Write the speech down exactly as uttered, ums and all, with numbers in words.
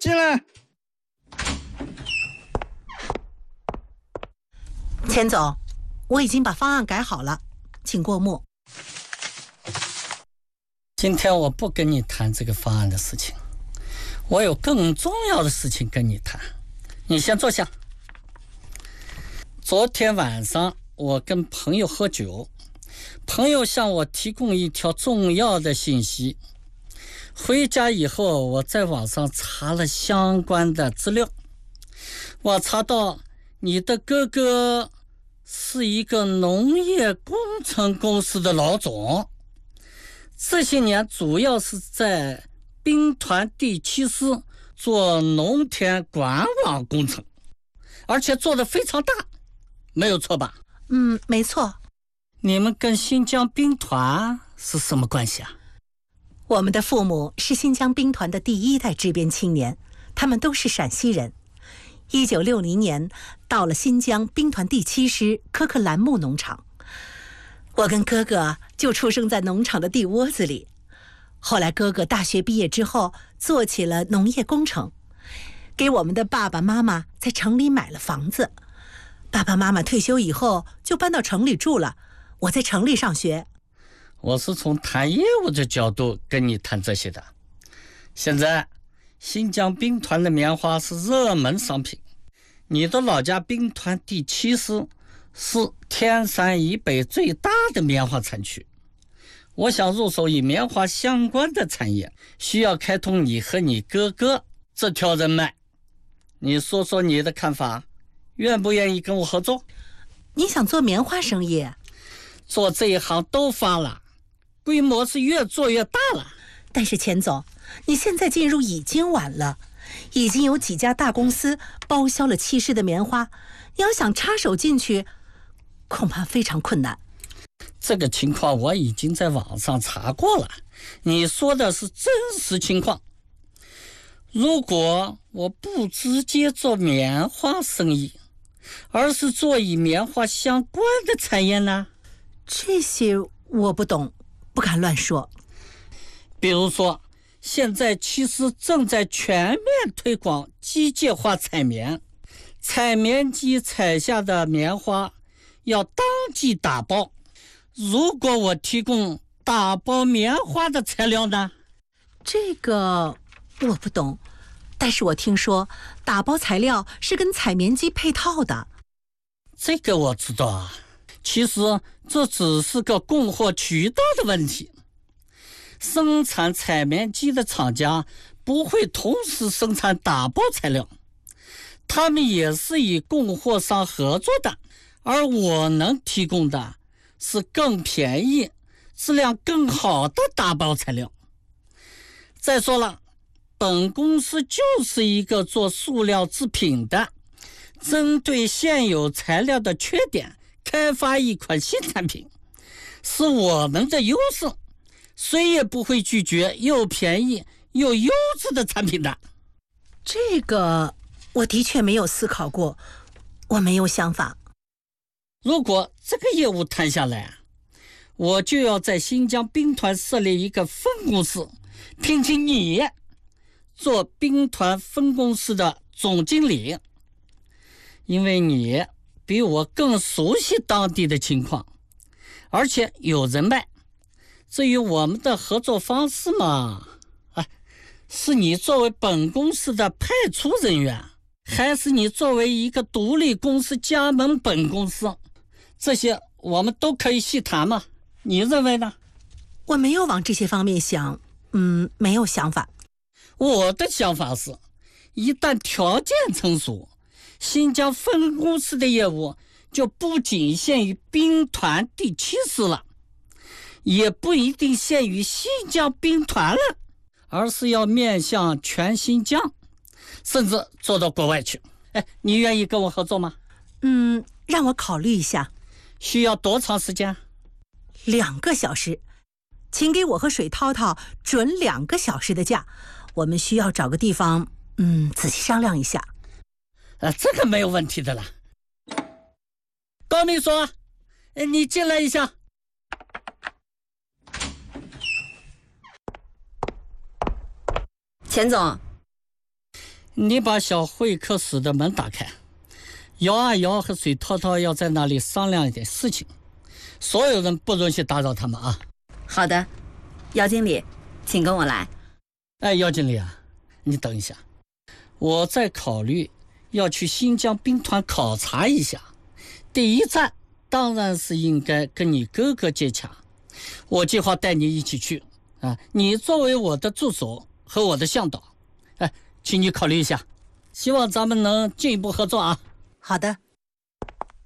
进来。 钱总，我已经把方案改好了，请过目。 今天我不跟你谈这个方案的事情，我有更重要的事情跟你谈。你先坐下。昨天晚上我跟朋友喝酒，朋友向我提供一条重要的信息。回家以后，我在网上查了相关的资料，我查到你的哥哥是一个农业工程公司的老总，这些年主要是在兵团第七师做农田管网工程，而且做得非常大，没有错吧？ 嗯，没错。 你们跟新疆兵团是什么关系啊？ 我们的父母是新疆兵团的第一代支边青年，他们都是陕西人。一九六零年到了新疆兵团第七师科克兰木农场，我跟哥哥就出生在农场的地窝子里。后来哥哥大学毕业之后做起了农业工程，给我们的爸爸妈妈在城里买了房子。爸爸妈妈退休以后就搬到城里住了，我在城里上学。 我是从谈业务的角度跟你谈这些的。现在新疆兵团的棉花是热门商品，你的老家兵团第七师是天山以北最大的棉花产区。我想入手与棉花相关的产业，需要开通你和你哥哥这条人脉。你说说你的看法，愿不愿意跟我合作？ 你想做棉花生意？ 做这一行都发了，规模是越做越大了。 但是钱总，你现在进入已经晚了，已经有几家大公司包销了七师的棉花，你要想插手进去，恐怕非常困难。 这个情况我已经在网上查过了，你说的是真实情况。如果我不直接做棉花生意，而是做与棉花相关的产业呢？ 这些我不懂，不敢乱说。 比如说，现在其实正在全面推广机械化采棉，采棉机采下的棉花要当即打包。如果我提供打包棉花的材料呢？ 这个我不懂，但是我听说打包材料是跟采棉机配套的。 这个我知道啊，其实这只是个供货渠道的问题。生产采棉机的厂家不会同时生产打包材料，他们也是与供货商合作的，而我能提供的是更便宜、质量更好的打包材料。再说了，本公司就是一个做塑料制品的，针对现有材料的缺点开发一款新产品，是我们的优势，谁也不会拒绝又便宜又优质的产品的。 这个我的确没有思考过，我没有想法。 如果这个业务谈下来，我就要在新疆兵团设立一个分公司，聘请你做兵团分公司的总经理，因为你比我更熟悉当地的情况，而且有人脉。至于我们的合作方式嘛，啊，是你作为本公司的派出人员，还是你作为一个独立公司加盟本公司，这些我们都可以细谈嘛，你认为呢？ 我没有往这些方面想，嗯，没有想法。 我的想法是，一旦条件成熟，新疆分公司的业务就不仅限于兵团第七师了，也不一定限于新疆兵团了，而是要面向全新疆，甚至做到国外去。哎，你愿意跟我合作吗？ 嗯，让我考虑一下。 需要多长时间？ 两个小时，请给我和水涛涛准两个小时的假。我们需要找个地方，嗯，仔细商量一下。 呃，这个没有问题的了。高秘书，你进来一下。 钱总， 你把小会客室的门打开，姚阿瑶和水涛涛要在那里商量一点事情，所有人不允许打扰他们啊。 好的，姚经理，请跟我来。 哎，姚经理啊，你等一下，我在考虑要去新疆兵团考察一下，第一站当然是应该跟你哥哥接洽，我计划带你一起去啊，你作为我的助手和我的向导，哎，请你考虑一下，希望咱们能进一步合作啊。 好的。